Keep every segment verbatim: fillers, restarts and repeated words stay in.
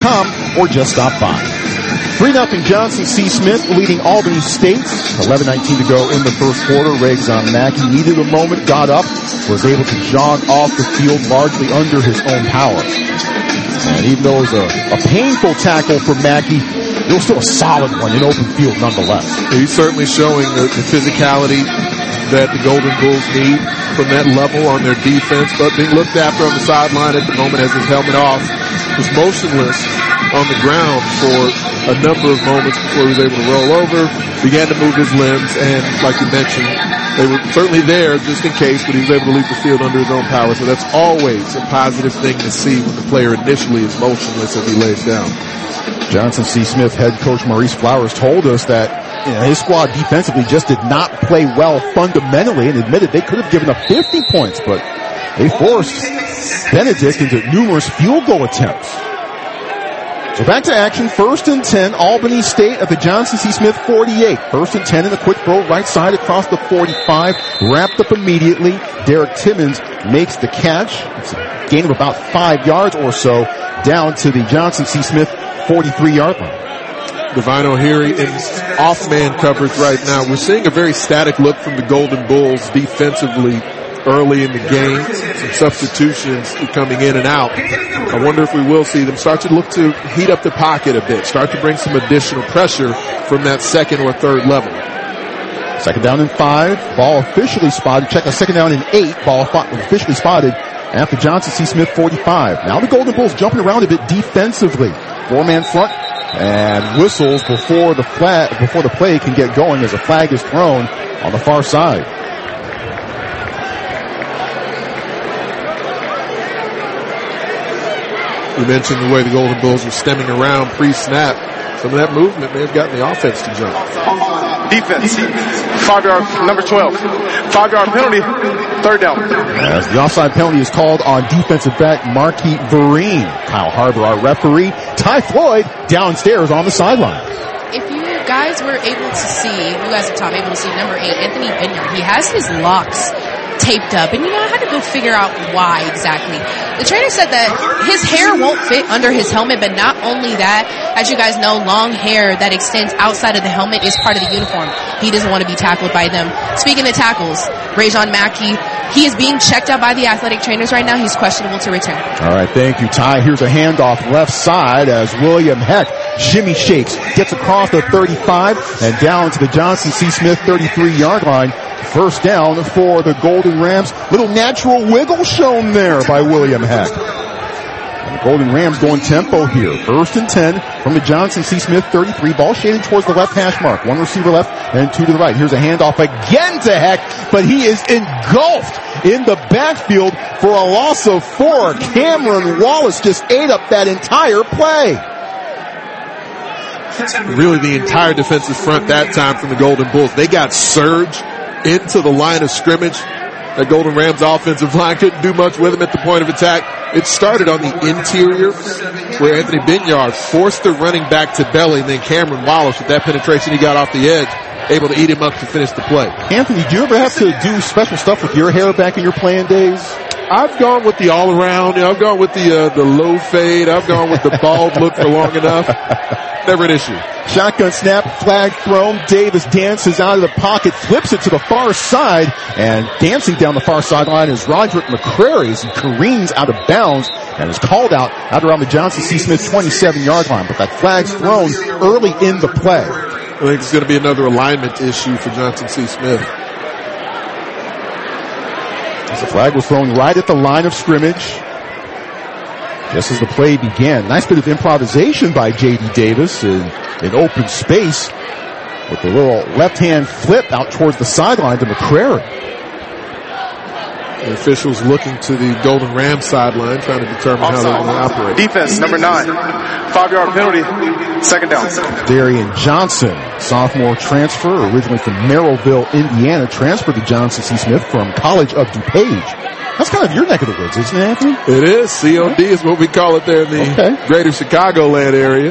com or just stop by. three nothing Johnson C. Smith leading Albany State. eleven nineteen to go in the first quarter. Regzon Mackey needed a moment, got up, was able to jog off the field largely under his own power. And even though it was a, a painful tackle for Mackey, it was still a solid one in open field nonetheless. He's certainly showing the, the physicality that the Golden Bulls need from that level on their defense, but being looked after on the sideline at the moment as his helmet off, was motionless on the ground for a number of moments before he was able to roll over, began to move his limbs, and like you mentioned, they were certainly there just in case, but he was able to leave the field under his own power. So that's always a positive thing to see when the player initially is motionless as he lays down. Johnson C. Smith head coach Maurice Flowers told us that you know, his squad defensively just did not play well fundamentally and admitted they could have given up fifty points, but they forced Benedict into numerous field goal attempts. So back to action, first and ten, Albany State at the Johnson C. Smith forty-eight. First and ten in a quick throw right side across the forty-five, wrapped up immediately. Derek Timmons makes the catch. It's a gain of about five yards or so down to the Johnson C. Smith forty-three yard line. Divine O'Leary in off-man coverage right now. We're seeing a very static look from the Golden Bulls defensively early in the game. Some substitutions coming in and out. I wonder if we will see them start to look to heat up the pocket a bit, start to bring some additional pressure from that second or third level. Second down and five. Ball officially spotted. Check a second down and eight. Ball officially spotted at the Johnson C. Smith forty-five. Now the Golden Bulls jumping around a bit defensively. Four-man front. And whistles before the flag, before the play can get going as a flag is thrown on the far side. We mentioned the way the Golden Bulls were stemming around pre-snap. Some of that movement may have gotten the offense to jump. Defense, five-yard, number twelve. Five-yard penalty, third down. As the offside penalty is called on defensive back Marquis Vereen. Kyle Harbor, our referee. Ty Floyd downstairs on the sideline. If you guys were able to see, you guys are top able to see number eight, Anthony Binyard. He has his locks taped up, and you know, I had to go figure out why exactly. The trainer said that his hair won't fit under his helmet, but not only that, as you guys know, long hair that extends outside of the helmet is part of the uniform. He doesn't want to be tackled by them. Speaking of tackles, Regzon Mackey, he is being checked out by the athletic trainers right now. He's questionable to return. All right, thank you, Ty. Here's a handoff left side as William Heck shimmy shakes, gets across the thirty-five and down to the Johnson C. Smith thirty-three yard line. First down for the Golden Rams. Little natural wiggle shown there by William Heck. And the Golden Rams going tempo here. First and ten from the Johnson C. Smith thirty-three. Ball shaded towards the left hash mark. One receiver left and two to the right. Here's a handoff again to Heck, but he is engulfed in the backfield for a loss of four. Cameron Wallace just ate up that entire play. Really the entire defensive front that time from the Golden Bulls. They got surged into the line of scrimmage. The Golden Rams offensive line couldn't do much with him at the point of attack. It started on the interior where Anthony Binyard forced the running back to belly, and then Cameron Wallace, with that penetration he got off the edge, able to eat him up to finish the play. Anthony, do you ever have to do special stuff with your hair back in your playing days? I've gone with the all around. You know, I've gone with the uh, the low fade. I've gone with the bald look for long enough. Never an issue. Shotgun snap, flag thrown. Davis dances out of the pocket, flips it to the far side, and dancing down the far sideline is Roderick McCrary as he careens out of bounds and is called out out around the Johnson C. Smith twenty-seven yard line. But that flag's thrown early in the play. I think it's going to be another alignment issue for Johnson C. Smith. As the flag was thrown right at the line of scrimmage, just as the play began. Nice bit of improvisation by J D. Davis in, in open space with a little left-hand flip out towards the sideline to McCrary. The officials looking to the Golden Rams sideline, trying to determine how they're going to operate. Defense, number nine. Five-yard penalty, second down. Darian Johnson, sophomore transfer, originally from Merrillville, Indiana, transferred to Johnson C. Smith from College of DuPage. That's kind of your neck of the woods, isn't it, Anthony? It is. C O D is what we call it there in the okay. greater Chicagoland area.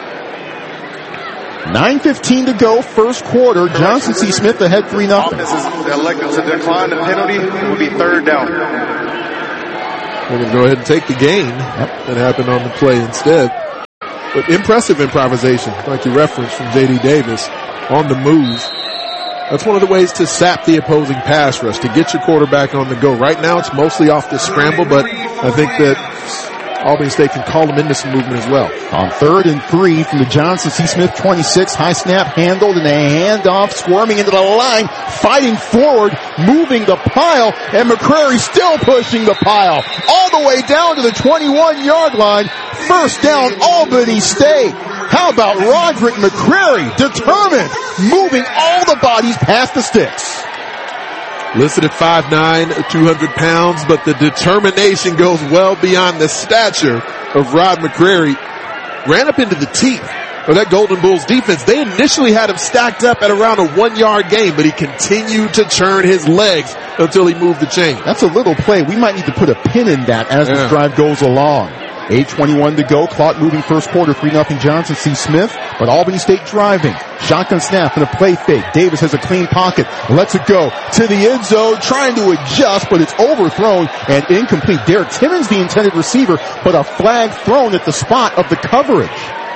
nine fifteen to go, first quarter. Johnson C. Smith ahead three nothing. Offense is elected to decline the penalty. It will be third down. We're going to go ahead and take the gain. Yep. That happened on the play instead. But impressive improvisation, like you referenced from J D Davis, on the move. That's one of the ways to sap the opposing pass rush, to get your quarterback on the go. Right now it's mostly off the scramble, but I think that Albany State can call them into some movement as well. On third and three from the Johnson C. Smith twenty-six, high snap handled and a handoff, squirming into the line, fighting forward, moving the pile, and McCrary still pushing the pile all the way down to the twenty-one yard line. First down, Albany State. How about Roderick McCrary, determined, moving all the bodies past the sticks. Listed at five nine, two hundred pounds, but the determination goes well beyond the stature of Rod McCrary. Ran up into the teeth of that Golden Bulls defense. They initially had him stacked up at around a one-yard gain, but he continued to churn his legs until he moved the chain. That's a little play. We might need to put a pin in that as yeah. this drive goes along. eight twenty-one to go. Clock moving first quarter. three nothing Johnson C. Smith. But Albany State driving. Shotgun snap and a play fake. Davis has a clean pocket. Lets it go to the end zone. Trying to adjust, but it's overthrown and incomplete. Derek Timmons, the intended receiver, but a flag thrown at the spot of the coverage.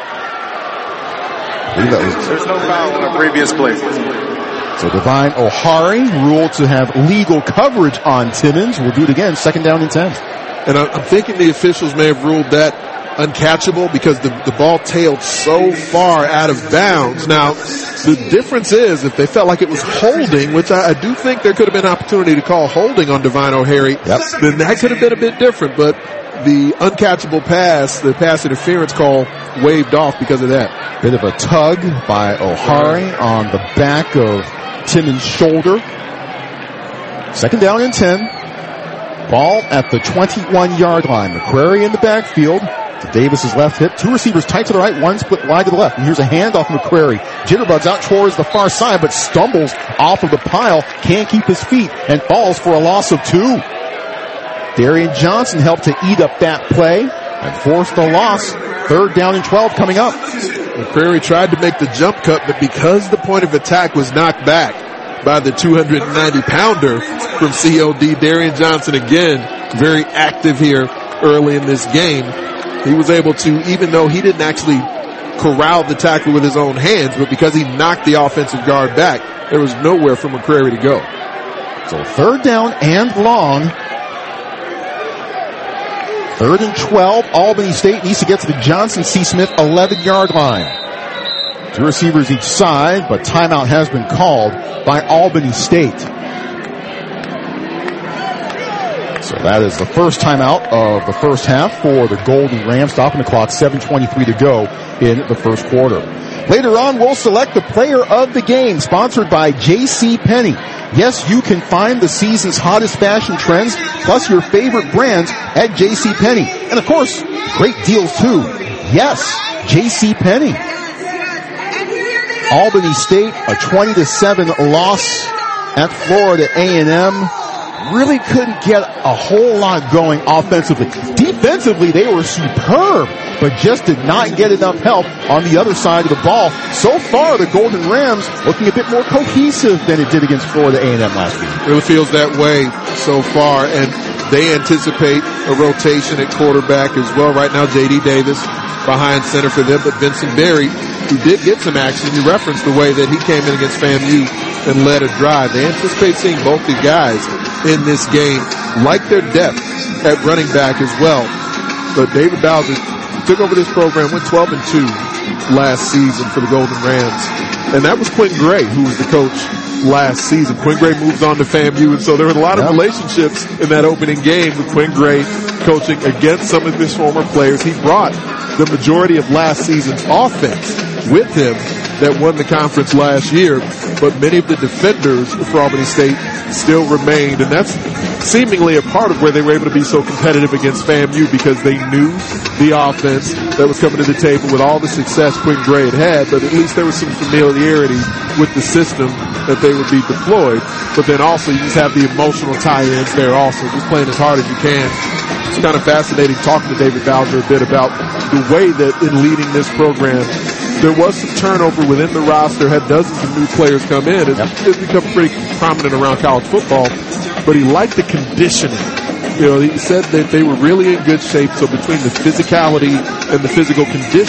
There's no foul on the previous play. So Divine O'Hari ruled to have legal coverage on Timmons. We'll do it again. Second down and ten. And I'm thinking the officials may have ruled that uncatchable because the, the ball tailed so far out of bounds. Now, the difference is if they felt like it was holding, which I, I do think there could have been an opportunity to call holding on Divine O'Hari, yep. then that could have been a bit different. But the uncatchable pass, the pass interference call, waved off because of that. Bit of a tug by O'Hari on the back of Timmons' shoulder. Second down and ten. Ball at the twenty-one yard line. McCrary in the backfield to Davis's left hip. Two receivers tight to the right, one split wide to the left. And here's a handoff from McCrary. Jitterbugs out towards the far side, but stumbles off of the pile. Can't keep his feet and falls for a loss of two. Darian Johnson helped to eat up that play and forced the loss. Third down and twelve coming up. McCrary tried to make the jump cut, but because the point of attack was knocked back by the two hundred ninety pounder from C O D, Darian Johnson again very active here early in this game. He was able to, even though he didn't actually corral the tackle with his own hands, but because he knocked the offensive guard back, there was nowhere for McCrary to go. So third down and long. Third and twelve. Albany State needs to get to the Johnson C. Smith eleven yard line. Two receivers each side, but timeout has been called by Albany State. So that is the first timeout of the first half for the Golden Rams, stopping the clock, seven twenty-three to go in the first quarter. Later on, we'll select the player of the game, sponsored by J C Penney. Yes, you can find the season's hottest fashion trends, plus your favorite brands at J C Penney. And of course, great deals too. Yes, J C Penney. Albany State, a twenty to seven loss at Florida A and M. Really couldn't get a whole lot going offensively. Defensively, they were superb, but just did not get enough help on the other side of the ball. So far, the Golden Rams looking a bit more cohesive than it did against Florida A and M last week. Really feels that way so far, and they anticipate a rotation at quarterback as well. Right now, J D Davis behind center for them, but Vincent Berry, who did get some action, you referenced the way that he came in against FAMU and led a drive. They anticipate seeing both the guys in this game, like their depth at running back as well. But David Bowser took over this program, went twelve and two last season for the Golden Rams. And that was Quentin Gray, who was the coach last season. Quentin Gray moves on to FAMU, and so there were a lot of relationships in that opening game with Quentin Gray coaching against some of his former players. He brought the majority of last season's offense with him that won the conference last year, but many of the defenders for Albany State still remained, and that's seemingly a part of where they were able to be so competitive against FAMU, because they knew the offense that was coming to the table with all the success Quentin Gray had had, but at least there was some familiarity with the system that they would be deployed. But then also you just have the emotional tie-ins there also, just playing as hard as you can. It's kind of fascinating talking to David Bowser a bit about the way that in leading this program, there was some turnover within the roster, had dozens of new players come in. It's, yep. it's become pretty prominent around college football, but he liked the conditioning. You know, he said that they were really in good shape, so between the physicality and the physical conditioning,